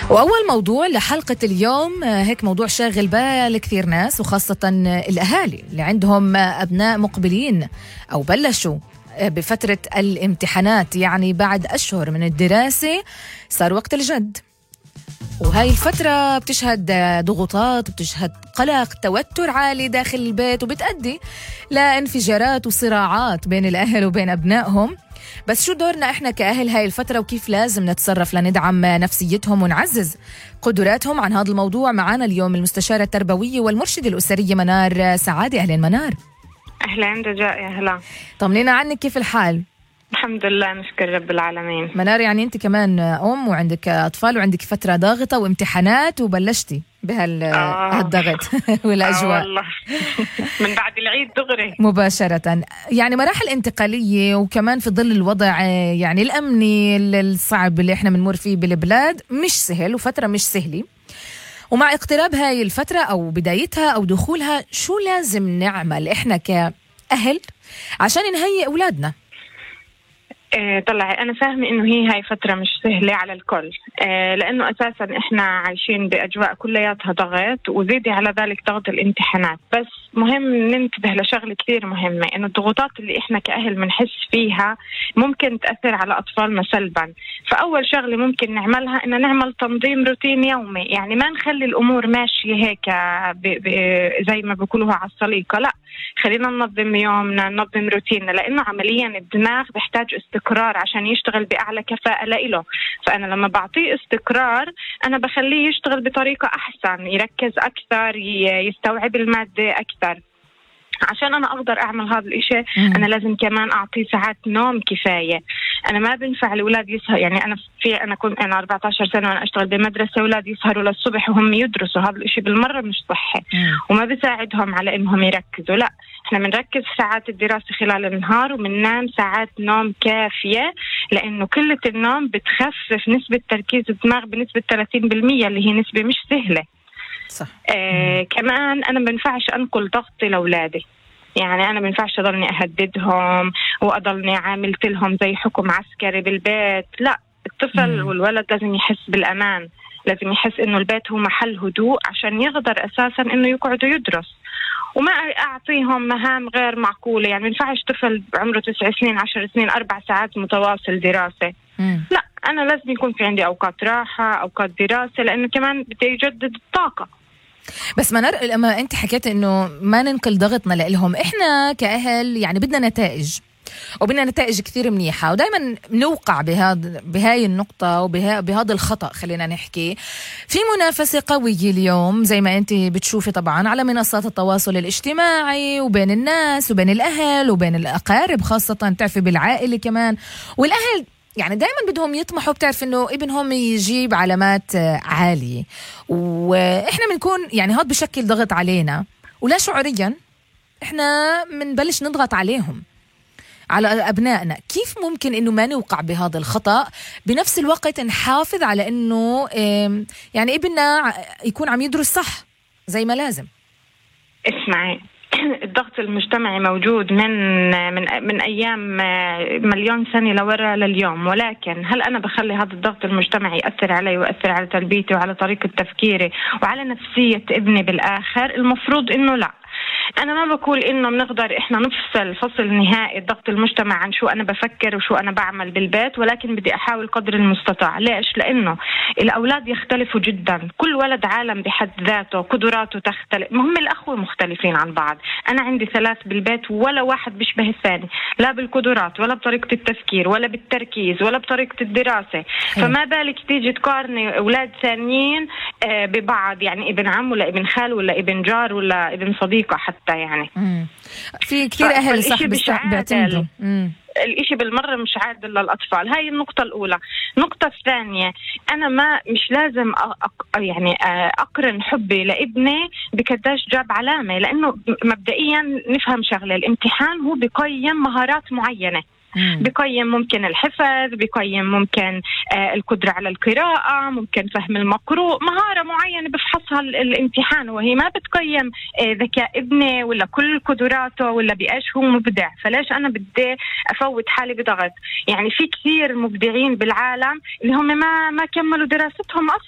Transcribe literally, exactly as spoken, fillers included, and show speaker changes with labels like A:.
A: وأول موضوع لحلقة اليوم هيك موضوع شاغل بال كثير ناس، وخاصة الأهالي اللي عندهم أبناء مقبلين أو بلشوا بفترة الامتحانات، يعني بعد أشهر من الدراسة صار وقت الجد. وهاي الفترة بتشهد ضغوطات وبتشهد قلق، توتر عالي داخل البيت، وبتأدي لانفجارات وصراعات بين الأهل وبين أبنائهم. بس شو دورنا إحنا كأهل هاي الفترة، وكيف لازم نتصرف لندعم نفسيتهم ونعزز قدراتهم؟ عن هذا الموضوع معنا اليوم المستشارة التربوية والمرشدة الأسرية منار سعادة. أهلا منار.
B: أهلا رجاء، يا هلا.
A: طمنينا عنك، كيف الحال؟ الحمد
B: لله نشكر رب العالمين.
A: منار، يعني أنت كمان أم وعندك أطفال وعندك فترة ضاغطة وامتحانات وبلشتي بهالضغط والأجواء.
B: آه والله من بعد العيد دغري
A: مباشرة، يعني مراحل انتقالية، وكمان في ظل الوضع يعني الأمني الصعب اللي احنا بنمر فيه بالبلاد، مش سهل وفترة مش سهلة. ومع اقتراب هاي الفترة أو بدايتها أو دخولها، شو لازم نعمل إحنا كأهل عشان نهيئ أولادنا؟
B: إيه طلعي، أنا فاهمة إنه هي هاي فترة مش سهلة على الكل، إيه لأنه أساساً إحنا عايشين بأجواء كلياتها ضغط، وزيدي على ذلك ضغط الامتحانات. بس مهم ننتبه لشغلة كثير مهمة، إنه الضغوطات اللي إحنا كأهل بنحس فيها ممكن تأثر على أطفالنا سلباً. فأول شغلة ممكن نعملها إنه نعمل تنظيم روتين يومي، يعني ما نخلي الأمور ماشية هيك ب ب زي ما بيقولوها على السليقة، لا، خلينا ننظم يومنا، ننظم روتيننا، لأنه عمليا الدماغ بيحتاج استقرار عشان يشتغل بأعلى كفاءة لإله. فأنا لما بعطيه استقرار أنا بخليه يشتغل بطريقة أحسن، يركز أكثر، يستوعب المادة أكثر. عشان أنا أقدر أعمل هذا الإشي أنا لازم كمان أعطيه ساعات نوم كفاية. أنا ما بنفع الأولاد يسهر، يعني أنا في أنا كنت أنا أربعة عشر سنة وأنا أشتغل بمدرسة، أولاد يسهروا للصبح وهم يدرسوا، هذا الإشي بالمرة مش صحي وما بيساعدهم على إنهم يركزوا. لا، إحنا بنركز ساعات الدراسة خلال النهار وبننام ساعات نوم كافية، لأنه قلة النوم بتخفف نسبة تركيز الدماغ بنسبة ثلاثين بالمية، اللي هي نسبة مش سهلة.
A: صح.
B: آه كمان أنا بنفعش أنقل ضغطي لأولادي، يعني أنا بنفعش أضلني أهددهم وأضلني عاملت لهم زي حكم عسكري بالبيت. لا، الطفل مم. والولد لازم يحس بالأمان، لازم يحس إنه البيت هو محل هدوء عشان يقدر أساسا إنه يقعد يدرس، وما أعطيهم مهام غير معقولة. يعني بنفعش طفل بعمره تسع سنين عشر سنين أربع ساعات متواصل دراسة. مم. لا، أنا لازم يكون في عندي أوقات راحة، أوقات دراسة، لأنه كمان بدي يجدد الطاقة.
A: بس منار، لما أنت حكيت إنه ما ننقل ضغطنا لهم، إحنا كأهل يعني بدنا نتائج، وبدنا نتائج كثير منيحة، ودايما نوقع بهذا بهاي النقطة وبهذا الخطأ. خلينا نحكي في منافسة قوية اليوم زي ما أنت بتشوفي طبعا على منصات التواصل الاجتماعي، وبين الناس وبين الأهل وبين الأقارب، خاصة تعرفي بالعائلة كمان. والأهل يعني دائما بدهم يطمحوا، بتعرف إنه ابنهم يجيب علامات عالية، وإحنا بنكون يعني هاد بشكل ضغط علينا، ولا شعوريا إحنا بنبلش نضغط عليهم على أبنائنا. كيف ممكن إنه ما نوقع بهذا الخطأ، بنفس الوقت نحافظ على إنه يعني ابننا يكون عم يدرس صح زي ما لازم؟
B: اسمعي، الضغط المجتمعي موجود من من من ايام مليون سنه لورا لليوم، ولكن هل انا بخلي هذا الضغط المجتمعي ياثر علي وياثر على تربيتي وعلى طريقه تفكيري وعلى نفسيه ابني بالاخر؟ المفروض انه لا. أنا ما بقول إنه بنقدر إحنا نفصل فصل نهائي الضغط المجتمع عن شو أنا بفكر وشو أنا بعمل بالبيت، ولكن بدي أحاول قدر المستطاع. ليش؟ لأنه الأولاد يختلفوا جدا، كل ولد عالم بحد ذاته، قدراته تختلف، مهم الأخوة مختلفين عن بعض. أنا عندي ثلاث بالبيت ولا واحد بيشبه الثاني، لا بالقدرات ولا بطريقة التفكير ولا بالتركيز ولا بطريقة الدراسة. فما بالك تيجي تقارني أولاد ثانيين ببعض، يعني ابن عم ولا ابن خال ولا ابن جار ولا ابن صديقة حتى. يعني
A: مم. في كثير أهل صح بيعتمدوا
B: الإشي بالمرة مش عادل للأطفال. هاي النقطة الأولى. النقطة الثانية، أنا ما مش لازم أق... يعني أقرن حبي لابني بكداش جاب علامة، لأنه مبدئيا نفهم شغلة، الامتحان هو بيقيم مهارات معينة، بقيم ممكن الحفظ، بقيم ممكن آه القدرة على القراءة، ممكن فهم المقروء، مهارة معينة بفحصها الامتحان، وهي ما بتقيم آه ذكاء ابني ولا كل قدراته ولا بإيش هو مبدع. فليش أنا بدي أفوت حالي بضغط؟ يعني في كثير مبدعين بالعالم اللي هم ما ما كملوا دراستهم أصلا.